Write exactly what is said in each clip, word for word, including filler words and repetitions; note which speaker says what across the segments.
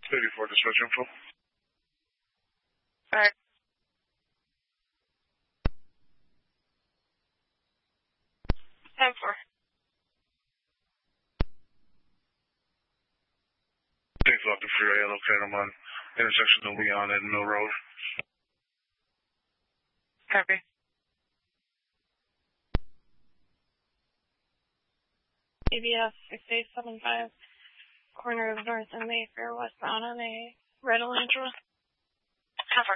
Speaker 1: eighty-four dispatch info.
Speaker 2: Alright. ten four.
Speaker 1: Thanks a lot to Freeway. Located them on intersection of Leon and Mill Road.
Speaker 2: Copy. A B S six eight seven five, corner of North and Mayfair, westbound on a red Elantra. Cover.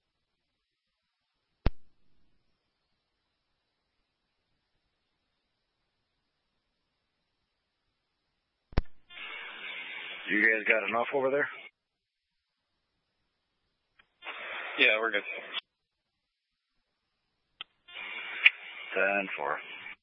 Speaker 3: You guys got enough over there?
Speaker 4: Yeah, we're good.
Speaker 3: ten four.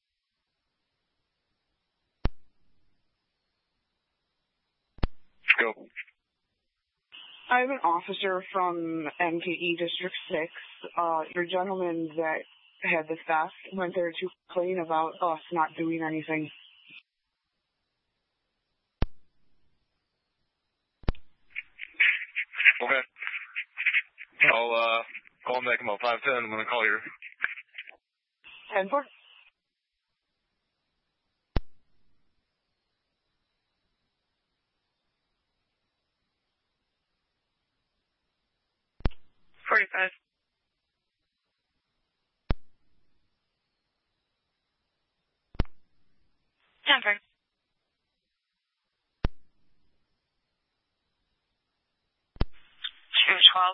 Speaker 4: Go.
Speaker 5: I have an officer from M K E District six. Uh, your gentleman that had the theft went there to complain about us not doing anything.
Speaker 4: Okay. I'll, uh, call him back about five ten. I'm going to call you.
Speaker 5: ten four.
Speaker 2: forty-five. ten four. two twelve.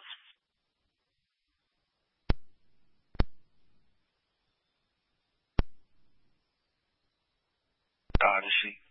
Speaker 3: Odyssey.